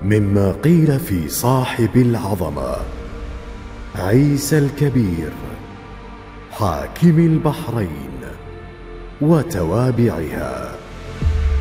مما قيل في صاحب العظمة عيسى الكبير حاكم البحرين وتوابعها.